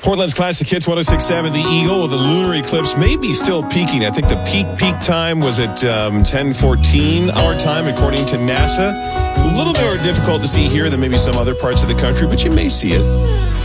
Portland's Classic Hits 106.7. The Eagle with the lunar eclipse may be still peaking. I think the peak time was at 10:14 our time, according to NASA. A little bit more difficult to see here than maybe some other parts of the country, but you may see it.